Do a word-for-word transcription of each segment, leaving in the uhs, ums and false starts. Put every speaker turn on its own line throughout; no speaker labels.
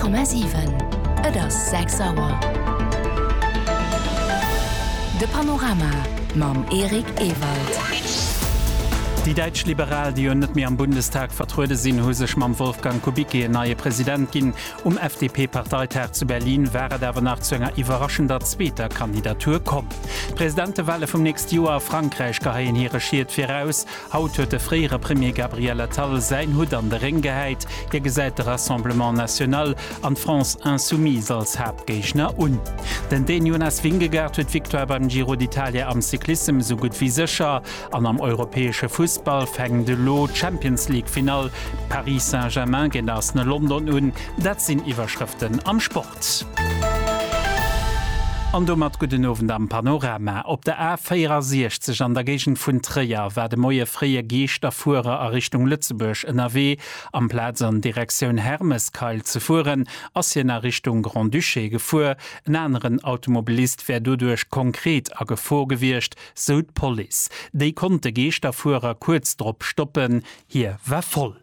Komma sieben. Et ass sechs Auer. De Panorama mam Erik Ewald.
Die Deutsch-Liberal, die net mir am Bundestag vertruude sinn husech mam Wolfgang Kubicki neue Präsident ginn um F D P-Parteitag zu Berlin wäre dawer nach zu enger iwwerraschender zweter Kandidatur kom. Präsidentewahle vum nächst Joer Frankreich geheien hier regiert firaus, haut huet de freiere Premier Gabriel Attal sein Hut an der Ring geheit, je gesäit de Rassemblement National an France Insoumise als Hauptgeichner un. Den den Jonas Wingegard huet Victor beim Giro d'Italia am Cyklism so gut wie sicher an am europäesche Fußball Fußball fängt de Lo Champions League Final Paris Saint-Germain genassene London un, dat sind Überschriften am Sport. An do mat guten Owen am Panorama. Op der A sechzig an der Gegend vun Trier war de moie frie Geest Fuhrer a Richtung Lützeburg N R W am Platz an Direktion Hermeskeil zu fuhren, ass je nach Richtung Grand Duché gefuhr, en anderen Automobilist wär dodurch konkret a gevorgewircht, so d Police. Dei konnte Geest Fuhrer kurz drop stoppen, hier war voll.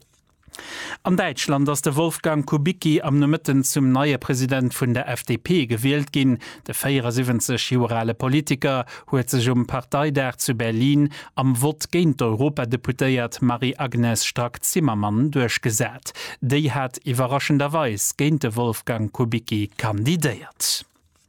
Am Deutschland ass der Wolfgang Kubicki am Nëmitten zum neue Präsident vun der F D P gewählt ginn. De vierundsiebzig-jährige Politiker huet sech um Parteidach zu Berlin am Wort géint Europadeputéiert Marie-Agnes Strack-Zimmermann durchgesät. Déi hat iwwerraschenderweis géint de Wolfgang Kubicki kandidéiert.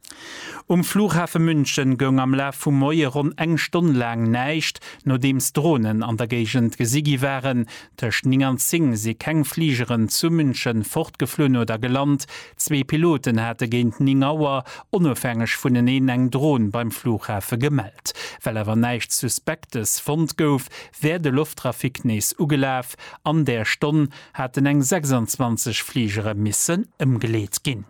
Um Flughafen München gong am Laf vum Moie rund eng Stunde lang neicht, no dems Drohnen an der Gegend gesigi waren, tech Ninganzing se keng Fliegeren zu München fortgeflünn oder gelandt, zwei Piloten hatte géint Ningauer onofhängig vun den een eng Drohnen beim Flughafen gemeldt. Well awer neicht Suspektes fond gouf, wär de Lufttrafik nees ugelaf, an der Stunde hat eng sechsundzwanzig Fliegere missen ëmgeleet ginn.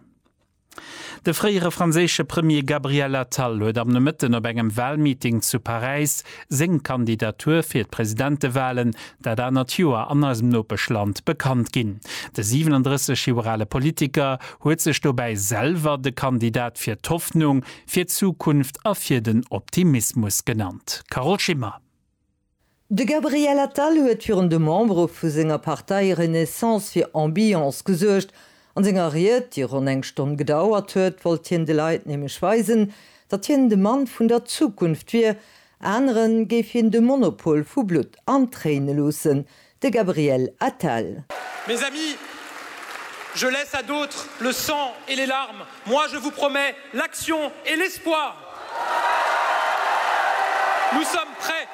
De freiere franzésche Premier Gabriel Attal huet am Nëmitten op engem Wahlmeeting zu Paris seng Kandidatur fir d'Präsidentewahlen, dat der Natur an asem Nopeschland bekannt ginn. De siebenunddreißig-jährige Politiker huet sech dobei selver de Kandidat fir d'Hoffnung, fir Zukunft a fir den Optimismus genannt. Carol Schimmer.
De Gabriel Attal huet virn de Membre vu senger Partei Renaissance fir Ambiance gesuercht, an sengeriert, die rund eng Stunde gedauert huet, wollt hien de Leiit nämlich weisen, dat hien de Mann vun der Zukunft wie, anderen geif hien de Monopol vu Blut anträne losen, de Gabriel Attal.
Mes amis, je laisse à d'autres le sang et les larmes. Moi, je vous promets l'action et l'espoir. Nous sommes prêts.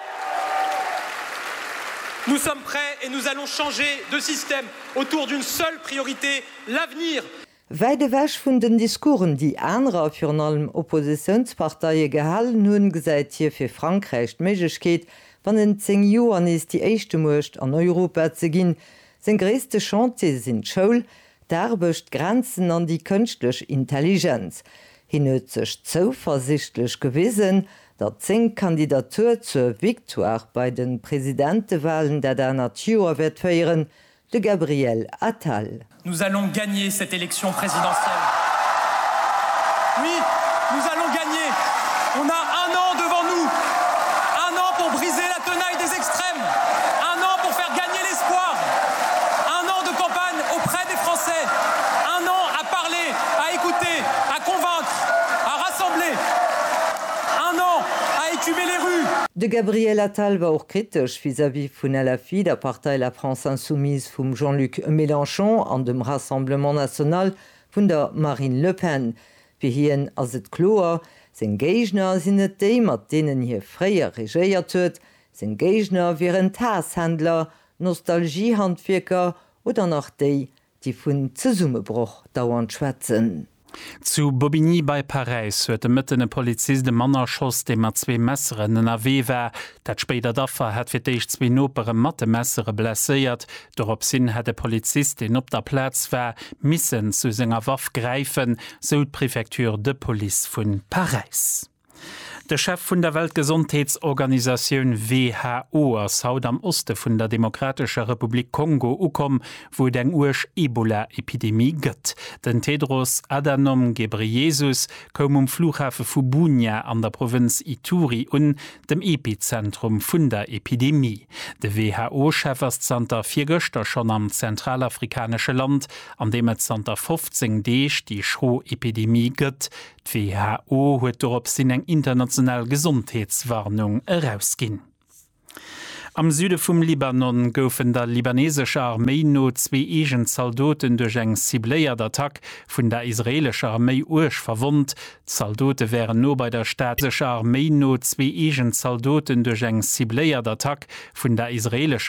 Nous sommes prêts et nous allons changer de système autour d'une seule priorité, l'avenir.
Weide wäch vun den Diskuren, die anrer fir allem Oppositionsparteie gehalen hunn gesäit hier fir Frankreich Meiglechkeet, wann en zehn Joern is die eischchte Mocht an Europa ze ginn. Sen gréste Chantier sinn Schoul, d'Arbecht Grenzen an die kënchtlech Intelligenz. Hin huet sech zuversichtlech gewisen, dat zehn Kandidatur zur Victoire bei den Präsidentewahlen der der Natur wird feieren, de Gabriel Attal.
Nous allons gagner cette élection présidentielle. Oui, nous allons gagner. On a un an devant nous. Un an pour briser la tenaille des extrêmes. Un an pour faire gagner l'espoir. Un an de campagne auprès des Français. Un an à parler, à écouter, à convaincre, à rassembler. Un an à écumer les rues.
De Gabriel Attal war auch kritisch vis-à-vis vun L F I, der Partei La France Insoumise vum Jean-Luc Mélenchon an dem Rassemblement National vun der Marine Le Pen. Wie hien ass et Kloer, sinn Geichner sinn et déi mat denen hier fréier regéiert huet, sinn Geichner wieren Tashändler, Nostalgiehandvierker oder nach déi, die vun Zesummebroch dauernd schwätzen.
Zu Bobigny bei Paris huet de mëtten e Polizist de Manner schoss, de mat zwee Messeren en awe wär, dat spéider Daffer het fir deich zwee nopere Mattemessere blesséiert, dorop sinn het de Polizist den op der Platz wär missen zu senger Waff greifen, so d Präfektur de Poli vun Paris. Der Chef vun der Weltgesundheitsorganisation W H O aus Haut am Oste vun der Demokratischer Republik Kongo ukom, wo deng urch Ebola-Epidemie gëtt. Den Tedros Adhanom Ghebreyesus kom um Flughafe vu Bunia an der Provinz Ituri un, dem Epizentrum vun der Epidemie. De W H O-Chef ist Santa vier Göster schon am zentralafrikanische Land, an dem et Santa fünfzehn Deeg die Schro-Epidemie gëtt. W H O huet dorop sinn eng international Gesundheitswarnung herausgin. Am Süde vum Libanon goufen der libanesesche Armee no zwe egent Soldaten durch eng cibléiert Attack vun der israelsche Armee urch verwundt. Soldaten wären no bei der staatsche Armee no zwe egent Soldaten durch eng cibléiert Attack vun der israelsche